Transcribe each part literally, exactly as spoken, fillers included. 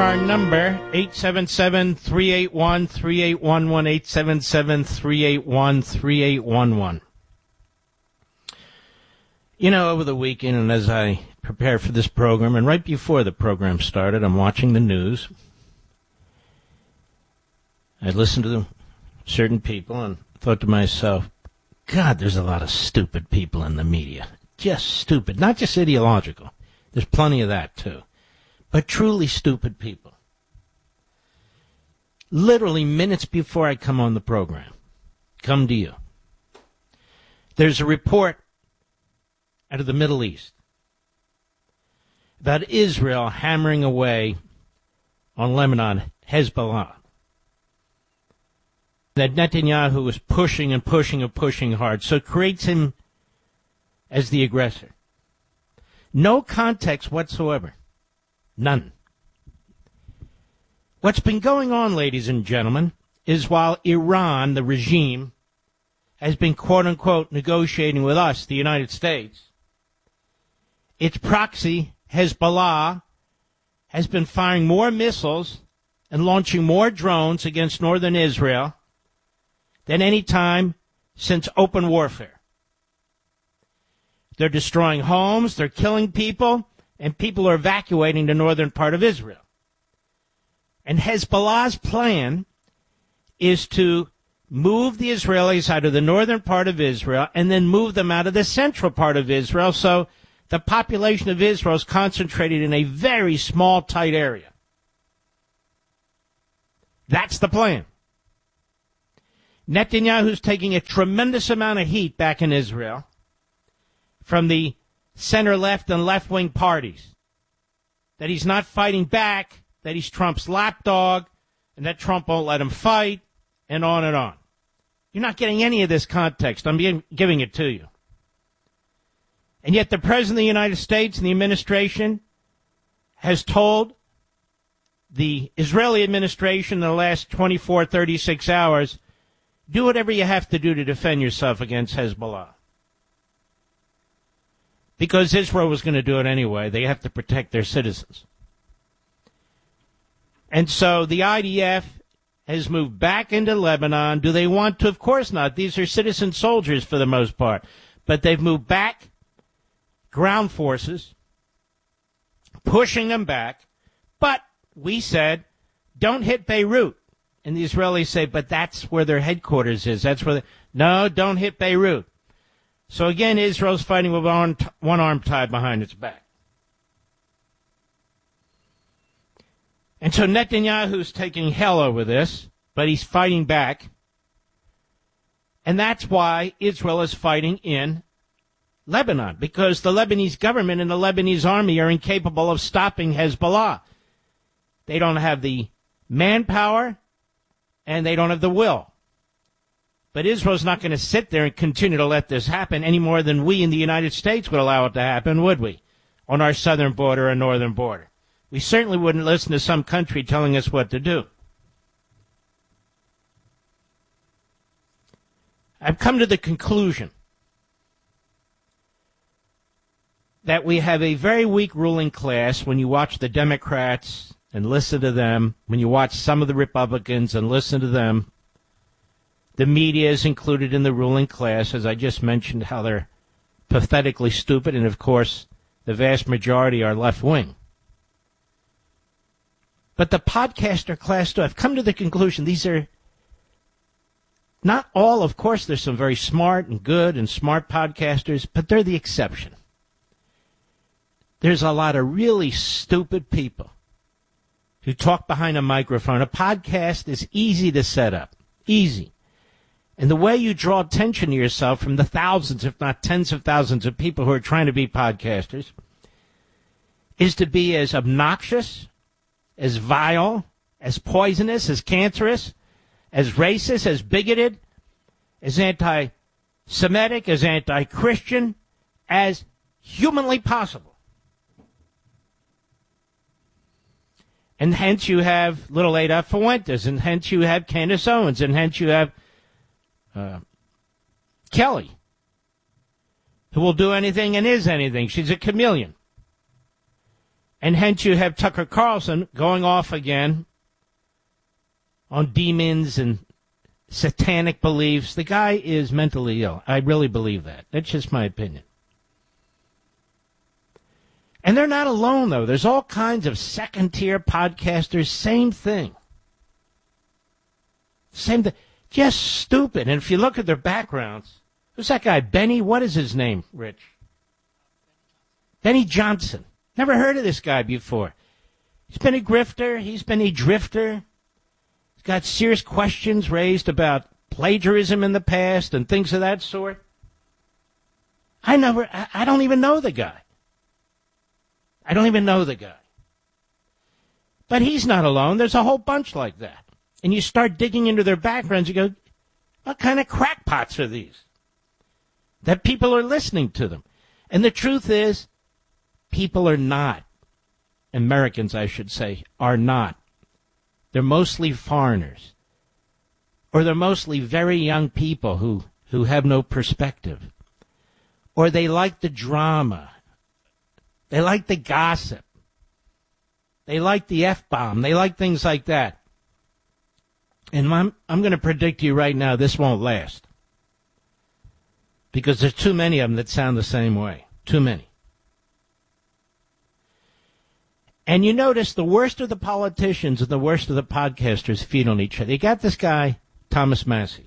our number, eight seven seven, three eight one, three eight one one, eight seven seven, three eight one, three eight one one. You know, over the weekend, and as I prepare for this program, and right before the program started, I'm watching the news. I listened to certain people and thought to myself, God, there's a lot of stupid people in the media. Just stupid. Not just ideological. There's plenty of that, too. But truly stupid people. Literally minutes before I come on the program, come to you, there's a report out of the Middle East about Israel hammering away on Lebanon, Hezbollah. That Netanyahu is pushing and pushing and pushing hard, so it creates him as the aggressor. No context whatsoever. None. What's been going on, ladies and gentlemen, is while Iran, the regime, has been quote-unquote negotiating with us, the United States, its proxy, Hezbollah, has been firing more missiles and launching more drones against northern Israel than any time since open warfare. They're destroying homes, they're killing people, and people are evacuating the northern part of Israel. And Hezbollah's plan is to move the Israelis out of the northern part of Israel and then move them out of the central part of Israel, so the population of Israel is concentrated in a very small, tight area. That's the plan. Netanyahu's taking a tremendous amount of heat back in Israel from the center-left and left-wing parties, that he's not fighting back, that he's Trump's lapdog, and that Trump won't let him fight, and on and on. You're not getting any of this context. I'm giving it to you. And yet the President of the United States and the administration has told the Israeli administration in the last twenty-four, thirty-six hours, do whatever you have to do to defend yourself against Hezbollah. Because Israel was going to do it anyway. They have to protect their citizens. And so the I D F has moved back into Lebanon. Do they want to? Of course not. These are citizen soldiers for the most part. But they've moved back, ground forces, pushing them back. But we said, don't hit Beirut. And the Israelis say, but that's where their headquarters is. That's where they, no, don't hit Beirut. So again, Israel's fighting with one, one arm tied behind its back. And so Netanyahu's taking hell over this, but he's fighting back. And that's why Israel is fighting in Lebanon, because the Lebanese government and the Lebanese army are incapable of stopping Hezbollah. They don't have the manpower, and they don't have the will. But Israel's not going to sit there and continue to let this happen any more than we in the United States would allow it to happen, would we? On our southern border or northern border. We certainly wouldn't listen to some country telling us what to do. I've come to the conclusion that we have a very weak ruling class when you watch the Democrats and listen to them, when you watch some of the Republicans and listen to them. The media is included in the ruling class, as I just mentioned, how they're pathetically stupid, and of course, the vast majority are left-wing. But the podcaster class, too, I've come to the conclusion these are not all, of course, there's some very smart and good and smart podcasters, but they're the exception. There's a lot of really stupid people who talk behind a microphone. A podcast is easy to set up. Easy. And the way you draw attention to yourself from the thousands, if not tens of thousands of people who are trying to be podcasters, is to be as obnoxious, as vile, as poisonous, as cancerous, as racist, as bigoted, as anti-Semitic, as anti-Christian, as humanly possible. And hence you have little Ada Fuentes, and hence you have Candace Owens, and hence you have uh, Kelly, who will do anything and is anything. She's a chameleon. And hence you have Tucker Carlson going off again on demons and satanic beliefs. The guy is mentally ill. I really believe that. That's just my opinion. And they're not alone, though. There's all kinds of second-tier podcasters. Same thing. Same thing. Just stupid. And if you look at their backgrounds, who's that guy? Benny? What is his name, Rich? Benny Johnson. Never heard of this guy before. He's been a grifter. He's been a drifter. He's got serious questions raised about plagiarism in the past and things of that sort. I never, I, I don't even know the guy. I don't even know the guy. But he's not alone. There's a whole bunch like that. And you start digging into their backgrounds, you go, what kind of crackpots are these? That people are listening to them. And the truth is, people are not. Americans, I should say, are not. They're mostly foreigners. Or they're mostly very young people who, who have no perspective. Or they like the drama. They like the gossip. They like the F-bomb. They like things like that. And I'm, I'm going to predict to you right now this won't last. Because there's too many of them that sound the same way. Too many. And you notice the worst of the politicians and the worst of the podcasters feed on each other. You got this guy, Thomas Massie.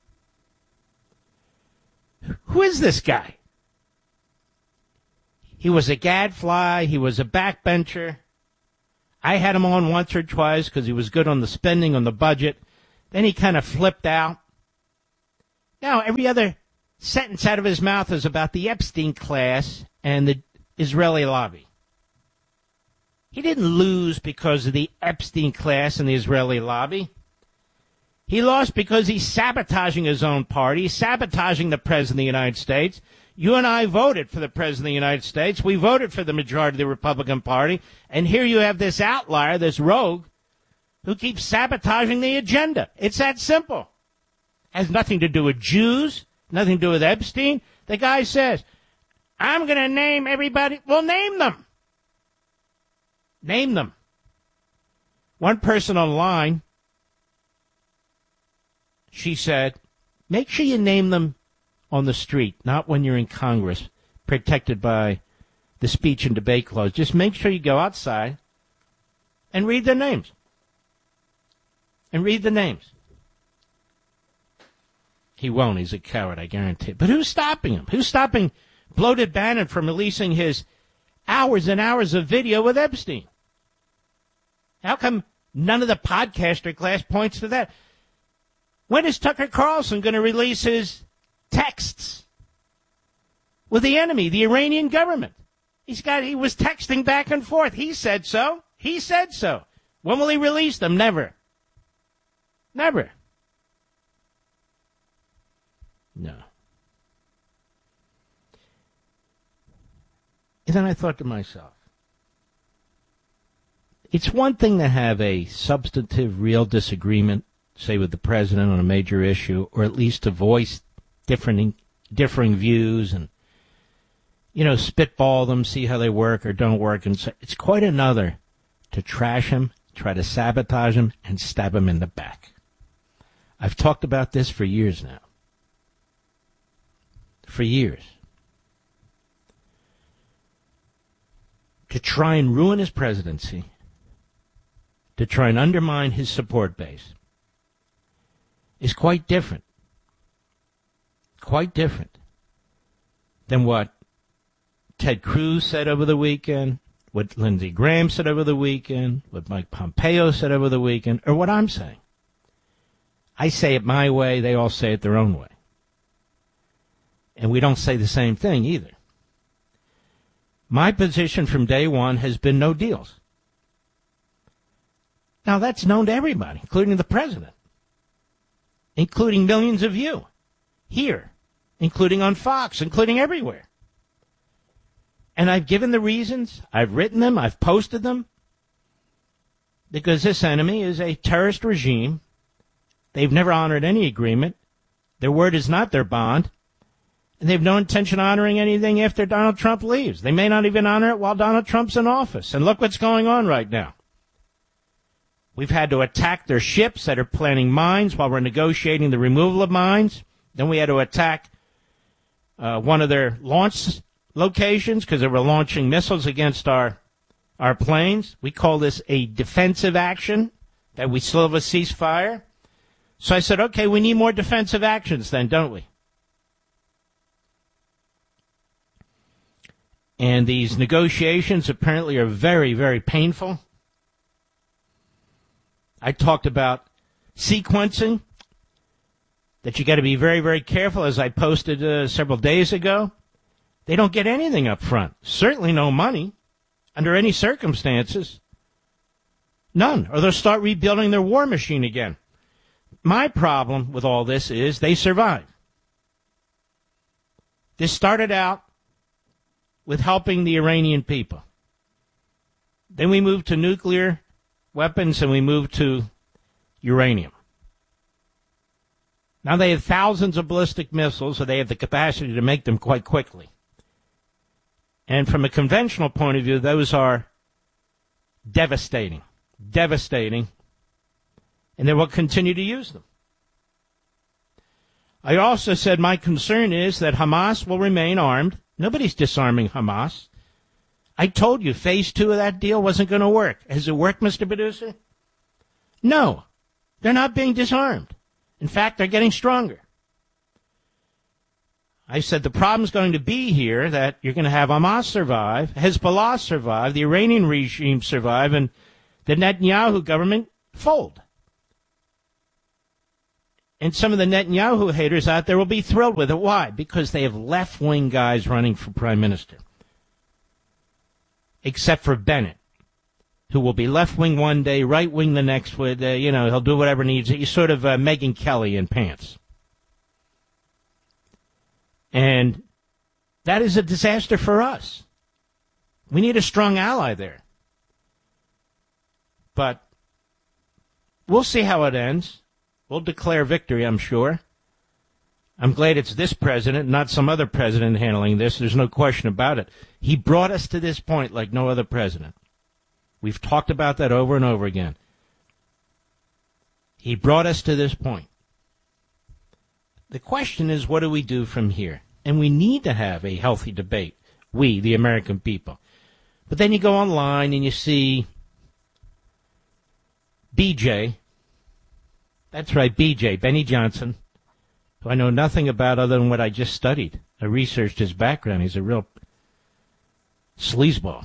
Who is this guy? He was a gadfly. He was a backbencher. I had him on once or twice because he was good on the spending, on the budget. Then he kind of flipped out. Now, every other sentence out of his mouth is about the Epstein class and the Israeli lobby. He didn't lose because of the Epstein class and the Israeli lobby. He lost because he's sabotaging his own party, sabotaging the President of the United States. You and I voted for the President of the United States. We voted for the majority of the Republican Party. And here you have this outlier, this rogue, who keeps sabotaging the agenda. It's that simple. Has nothing to do with Jews, nothing to do with Epstein. The guy says, I'm going to name everybody. Well, name them. Name them. One person online, she said, make sure you name them on the street, not when you're in Congress, protected by the speech and debate clause. Just make sure you go outside and read their names. And read the names. He won't. He's a coward, I guarantee it. But who's stopping him? Who's stopping Bloated Bannon from releasing his hours and hours of video with Epstein? How come none of the podcaster class points to that? When is Tucker Carlson going to release his texts with the enemy, the Iranian government? He's got, he was texting back and forth. He said so. He said so. When will he release them? Never. Never. No. And then I thought to myself, it's one thing to have a substantive, real disagreement, say with the president on a major issue, or at least to voice differing, differing views and, you know, spitball them, see how they work or don't work. And so it's quite another to trash him, try to sabotage him, and stab him in the back. I've talked about this for years now. For years. To try and ruin his presidency, to try and undermine his support base, is quite different. Quite different than what Ted Cruz said over the weekend, what Lindsey Graham said over the weekend, what Mike Pompeo said over the weekend, or what I'm saying. I say it my way, they all say it their own way. And we don't say the same thing either. My position from day one has been no deals. Now, that's known to everybody, including the president, including millions of you here, including on Fox, including everywhere. And I've given the reasons. I've written them. I've posted them. Because this enemy is a terrorist regime. They've never honored any agreement. Their word is not their bond. And they have no intention of honoring anything after Donald Trump leaves. They may not even honor it while Donald Trump's in office. And look what's going on right now. We've had to attack their ships that are planting mines while we're negotiating the removal of mines. Then we had to attack uh, one of their launch locations because they were launching missiles against our our planes. We call this a defensive action, that we still have a ceasefire. So I said, okay, we need more defensive actions then, don't we? And these negotiations apparently are very, very painful. I talked about sequencing, that you got to be very, very careful, as I posted uh, several days ago. They don't get anything up front. Certainly no money, under any circumstances. None. Or they'll start rebuilding their war machine again. My problem with all this is they survive. This started out with helping the Iranian people. Then we moved to nuclear weapons and we moved to uranium. Now they have thousands of ballistic missiles, so they have the capacity to make them quite quickly. And from a conventional point of view, those are devastating, devastating, and they will continue to use them. I also said my concern is that Hamas will remain armed. Nobody's disarming Hamas. I told you phase two of that deal wasn't going to work. Has it worked, Mister Producer? No. They're not being disarmed. In fact, they're getting stronger. I said the problem's going to be here that you're going to have Hamas survive, Hezbollah survive, the Iranian regime survive, and the Netanyahu government fold. And some of the Netanyahu haters out there will be thrilled with it. Why? Because they have left-wing guys running for prime minister. Except for Bennett, who will be left-wing one day, right-wing the next. With uh, you know, he'll do whatever needs. He's sort of uh, Megyn Kelly in pants. And that is a disaster for us. We need a strong ally there. But we'll see how it ends. We'll declare victory, I'm sure. I'm glad it's this president, not some other president handling this. There's no question about it. He brought us to this point like no other president. We've talked about that over and over again. He brought us to this point. The question is, what do we do from here? And we need to have a healthy debate, we, the American people. But then you go online and you see B J. That's right, B J, Benny Johnson, who I know nothing about other than what I just studied. I researched his background. He's a real sleazeball.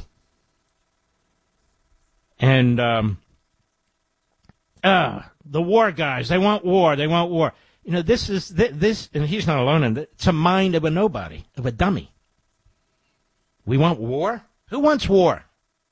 And, um, uh, the war guys, they want war, they want war. You know, this is, this, and he's not alone in it, it's a mind of a nobody, of a dummy. We want war? Who wants war?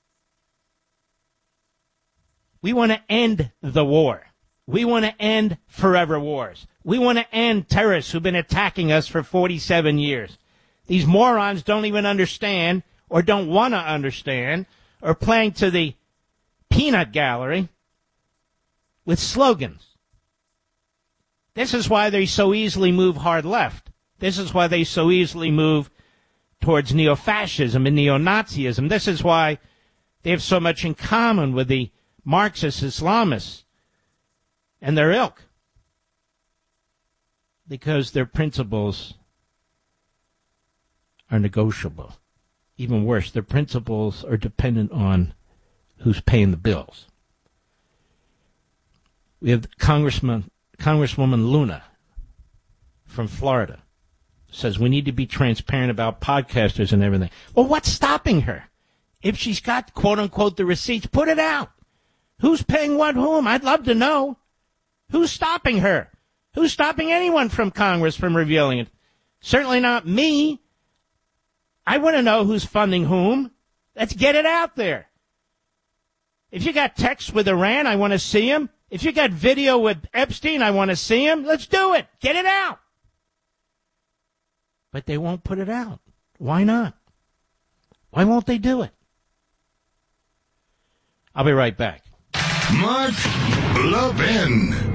We want to end the war. We want to end forever wars. We want to end terrorists who've been attacking us for forty-seven years. These morons don't even understand or don't want to understand or playing to the peanut gallery with slogans. This is why they so easily move hard left. This is why they so easily move towards neo-fascism and neo-Nazism. This is why they have so much in common with the Marxist Islamists and their ilk. Because their principles are negotiable. Even worse, their principles are dependent on who's paying the bills. We have Congressman, Congresswoman Luna from Florida says we need to be transparent about podcasters and everything. Well, what's stopping her? If she's got, quote-unquote, the receipts, put it out. Who's paying what whom? I'd love to know. Who's stopping her? Who's stopping anyone from Congress from revealing it? Certainly not me. I want to know who's funding whom. Let's get it out there. If you got texts with Iran, I want to see them. If you got video with Epstein, I want to see him. Let's do it. Get it out. But they won't put it out. Why not? Why won't they do it? I'll be right back. Mark Levin.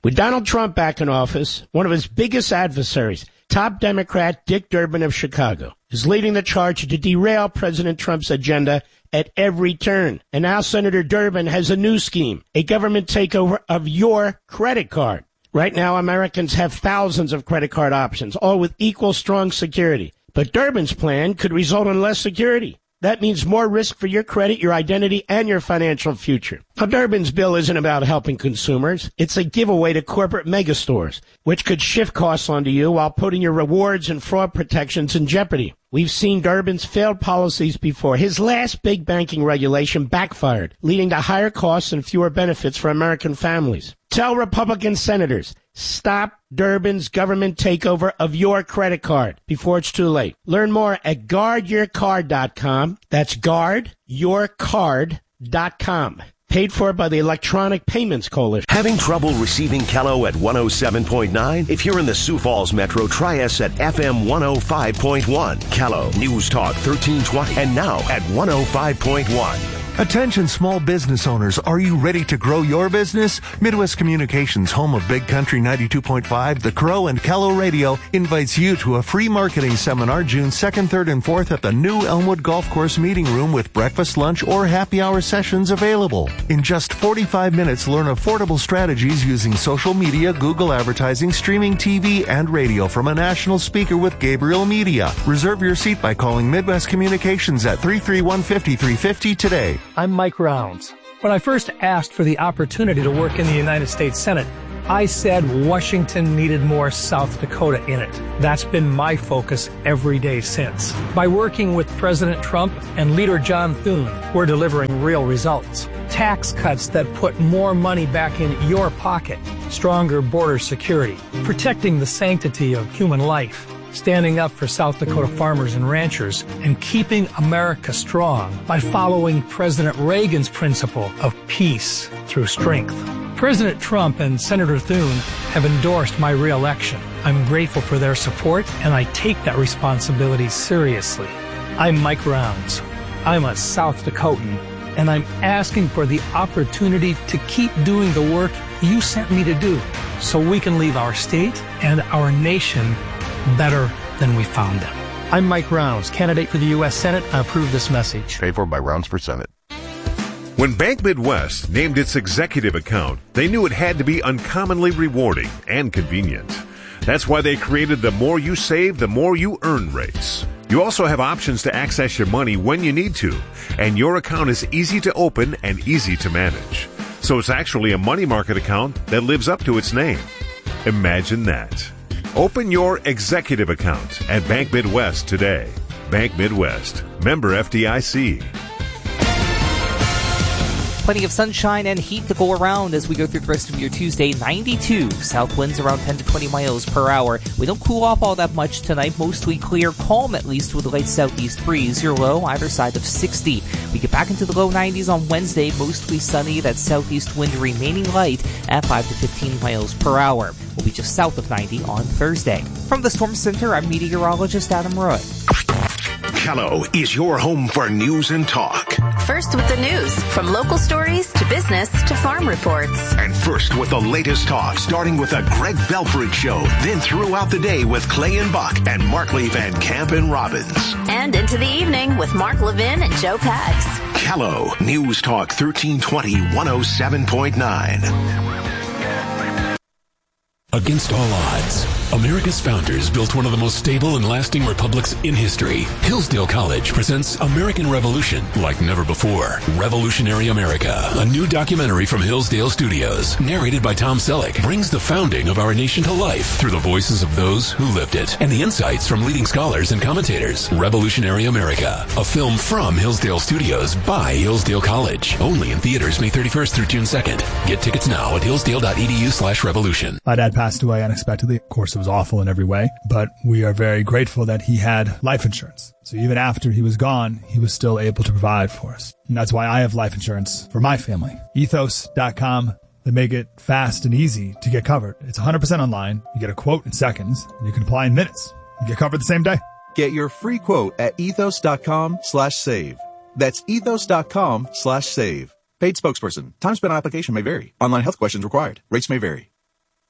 With Donald Trump back in office, one of his biggest adversaries, top Democrat Dick Durbin of Chicago, is leading the charge to derail President Trump's agenda at every turn. And now Senator Durbin has a new scheme, a government takeover of your credit card. Right now, Americans have thousands of credit card options, all with equal strong security. But Durbin's plan could result in less security. That means more risk for your credit, your identity, and your financial future. Now, Durbin's bill isn't about helping consumers. It's a giveaway to corporate megastores, which could shift costs onto you while putting your rewards and fraud protections in jeopardy. We've seen Durbin's failed policies before. His last big banking regulation backfired, leading to higher costs and fewer benefits for American families. Tell Republican senators, stop Durbin's government takeover of your credit card before it's too late. Learn more at guard your card dot com. That's guard your card dot com. Paid for by the Electronic Payments Coalition. Having trouble receiving Kello at one oh seven point nine? If you're in the Sioux Falls Metro, try us at F M one oh five point one. Kello, News Talk thirteen twenty. And now at one oh five point one. Attention small business owners, are you ready to grow your business? Midwest Communications, home of Big Country ninety-two point five, The Crow, and Kello Radio, invites you to a free marketing seminar June second, third, and fourth at the new Elmwood Golf Course Meeting Room with breakfast, lunch, or happy hour sessions available. In just forty-five minutes, learn affordable strategies using social media, Google advertising, streaming T V, and radio from a national speaker with Gabriel Media. Reserve your seat by calling Midwest Communications at three three one, five three five zero today. I'm Mike Rounds. When I first asked for the opportunity to work in the United States Senate, I said Washington needed more South Dakota in it. That's been my focus every day since. By working with President Trump and leader John Thune, we're delivering real results. Tax cuts that put more money back in your pocket, stronger border security, protecting the sanctity of human life, standing up for South Dakota farmers and ranchers, and keeping America strong by following President Reagan's principle of peace through strength. President Trump and Senator Thune have endorsed my re-election. I'm grateful for their support, and I take that responsibility seriously. I'm Mike Rounds. I'm a South Dakotan, and I'm asking for the opportunity to keep doing the work you sent me to do so we can leave our state and our nation better than we found them. I'm Mike Rounds, candidate for the U S Senate. I approve this message. Paid for by Rounds for Senate. When Bank Midwest named its executive account, they knew it had to be uncommonly rewarding and convenient. That's why they created the more you save, the more you earn rates. You also have options to access your money when you need to, and your account is easy to open and easy to manage. So it's actually a money market account that lives up to its name. Imagine that. Open your executive account at Bank Midwest today. Bank Midwest, member F D I C. Plenty of sunshine and heat to go around as we go through the rest of your Tuesday. ninety-two. South winds around ten to twenty miles per hour. We don't cool off all that much tonight. Mostly clear, calm at least with a light southeast breeze. Your low either side of sixty. We get back into the low nineties on Wednesday. Mostly sunny. That southeast wind remaining light at five to fifteen miles per hour. We'll be just south of ninety on Thursday. From the Storm Center, I'm meteorologist Adam Roy. Kello is your home for news and talk. First with the news, from local stories to business to farm reports. And first with the latest talk, starting with the Greg Belford Show, then throughout the day with Clay and Buck and Mark Levin, Camp and Robbins. And into the evening with Mark Levin and Joe Pags. Kello, News Talk thirteen twenty, one oh seven point nine. Against all odds, America's founders built one of the most stable and lasting republics in history. Hillsdale College presents American Revolution like never before. Revolutionary America, a new documentary from Hillsdale Studios, narrated by Tom Selleck, brings the founding of our nation to life through the voices of those who lived it and the insights from leading scholars and commentators. Revolutionary America, a film from Hillsdale Studios by Hillsdale College. Only in theaters May thirty-first through June second. Get tickets now at hillsdale.edu slash revolution. My dad passed away unexpectedly. Of course, it was awful in every way, but we are very grateful that he had life insurance. So even after he was gone, he was still able to provide for us. And that's why I have life insurance for my family. ethos dot com. They make it fast and easy to get covered. It's one hundred percent online. You get a quote in seconds, and you can apply in minutes. You get covered the same day. Get your free quote at ethos dot com slash save. That's ethos dot com slash save. Paid spokesperson. Time spent on application may vary. Online health questions required. Rates may vary.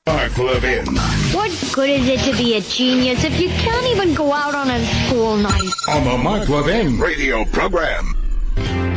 Mark Levin. What good is it to be a genius if you can't even go out on a school night? On the Mark Levin radio program.